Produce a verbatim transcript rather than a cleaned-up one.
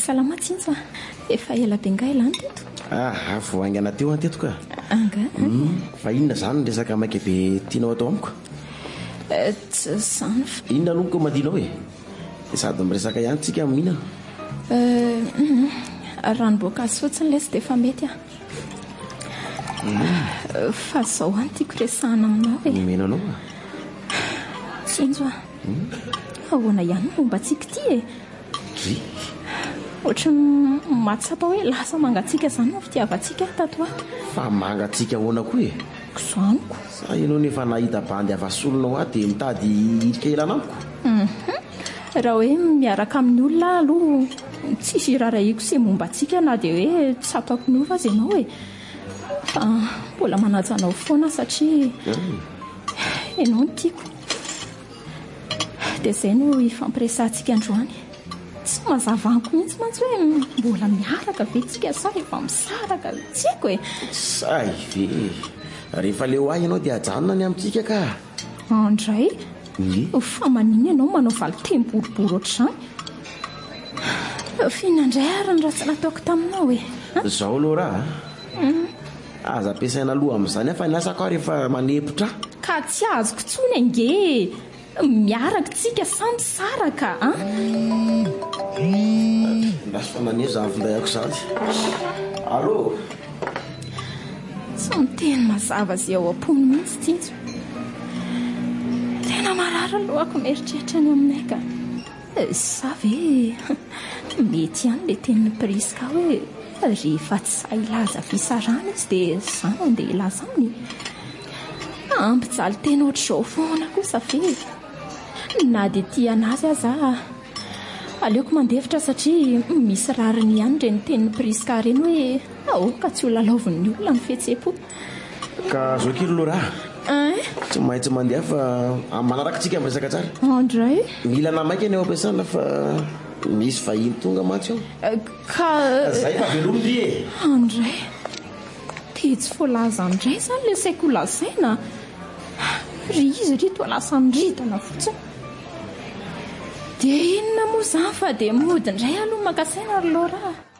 salama tsinja efa ela bengaila any teto ah voaingana teo any teto ka anga fa inona zany resaka maika be tianao atao amiko tsy zany inona aloha ko madinao e sady miresaka ihany tsika mihinana ranomboankazo fotsiny lesy dia efa mety ah fa zao any tiako resahana aminao e mena anao a tsinjo a ahoana ihany momba tsika ty e ry ohatra mahatsapa hoe lasa mangatsika zany no fitiavantsika tato ato fa mangatsika ahoana koa e zaniko sa ianao nefa nahita bandy avasolonao aho dia mitady irika elana amiko raha hoe miaraka amin'ny olona aloha tsisy raraiko sy momba tsika na dia hoe tsapako ny ova azy ianao e fa mbola manajanao foana satria ianao no tiako dia izay no ifampiresantsika androany tsy mazavako mihitsy mantsy hoe mbola miaraka ve tsika sa efa misaraka tsy haiko e say ve rehefa leo ahy ianao dia ajanona ny amintsika ka andray fa maniny ianao manao valitem-boribory ohatr'izany fihinandray ary ny raha tsy nataoko taminao e zaho aloha raha aza ampiasaina aloha amin'izany afa ny asako aho rehefa manepotra ka tsy azoko tsony ange miaraka tsika samy saraka a lasy fanane za finday ako zany allo tsy miteny mazava zay ao am-pony mihitsy tsinjo tena marara lohako mieritreritra ny aminay ka sa ve mety ihany le tenin'ny priska hoe rehefa tsy sa ilaza fisarana izy dia zany andeha ilaza aminy ampijaly tena ohatr'izao foana kosa ve na dia tia anazy aza aleoko mandevitra satria misy rariny ihany reny tenin'ny priska reny hoe aoka tsy ho lalaovin'ny olona ny fihetseham-po ka zao kely aloha raha tsy maintsy mandeha fa manaraka tsika miresaka tsara andray mila namaika ny ao ampiasana fa misy vahiny tonga mantsy ao ka zay fa velomindry e andray tetsy foalaza andray zany le saiko lazaina ry izy ry toa lasa nridana fotsiny dia inona moa zany fa dia mody indray aloha makasaina ry loha raha